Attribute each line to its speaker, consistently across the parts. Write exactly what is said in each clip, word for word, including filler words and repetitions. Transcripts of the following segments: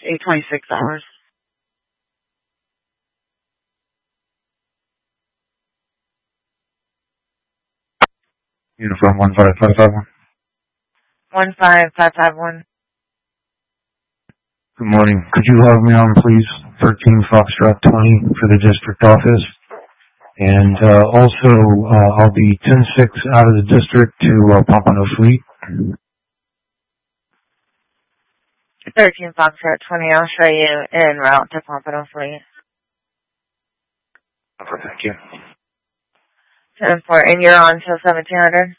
Speaker 1: eight twenty-six hours.
Speaker 2: Uniform one five five five one.
Speaker 1: one five five five one.
Speaker 2: Good morning. Could you have me on, please? thirteen Foxtrot twenty for the district office. And uh, also, uh, I'll be ten six out of the district to uh, Pompano Fleet.
Speaker 1: thirteen Foxtrot twenty, I'll show you en route to Pompano Fleet.
Speaker 2: Okay, thank you.
Speaker 1: ten four, and you're on till seventeen hundred?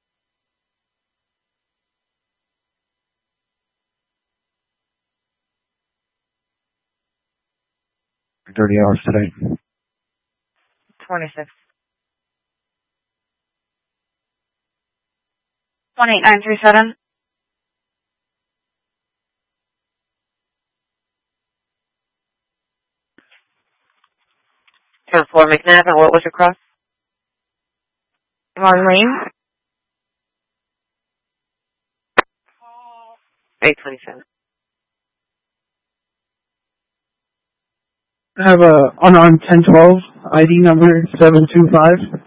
Speaker 2: thirty hours today.
Speaker 1: twenty-six.
Speaker 3: one eight nine three seven.
Speaker 1: ten four, McNabb, and what was it cross?
Speaker 3: Long Lane.
Speaker 1: eight twenty-seven.
Speaker 4: I have a unarmed ten twelve, I D number seven two five.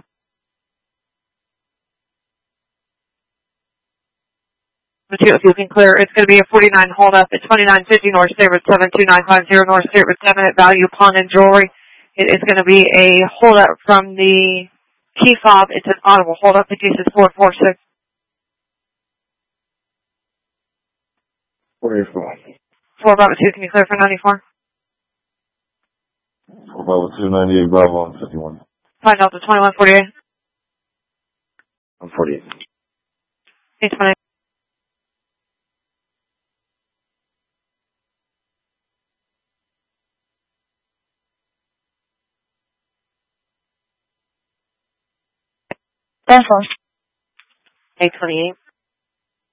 Speaker 5: If you can clear, it's going to be a forty-nine hold up at twenty-nine fifty North State Road seven two nine five zero North State Road seven at Value Pawn and Jewelry. It is going to be a hold up from the key fob. It's an audible hold up. The case is four four six.
Speaker 6: forty-four.
Speaker 5: four Bravo two, can you clear for ninety-four?
Speaker 6: four Bravo two, ninety-eight Bravo on fifty-one.
Speaker 5: five Delta twenty-one forty-eight.
Speaker 6: I'm forty-eight.
Speaker 5: eight twenty.
Speaker 3: ten four.
Speaker 1: eight twenty-eight.